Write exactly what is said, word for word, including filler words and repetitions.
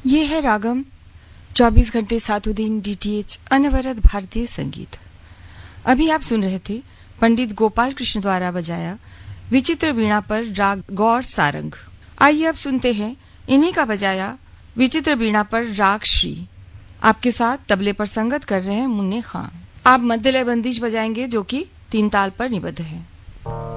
ये है रागम, चौबीस घंटे सातों दिन डीटीएच अनवरत भारतीय संगीत। अभी आप सुन रहे थे पंडित गोपाल कृष्ण द्वारा बजाया विचित्र वीणा पर राग गौर सारंग। आइए अब सुनते हैं इन्हीं का बजाया विचित्र वीणा पर राग श्री। आपके साथ तबले पर संगत कर रहे हैं मुन्ने खान। आप मध्यलय बंदिश बजाएंगे जो कि तीन ताल पर निबद्ध है।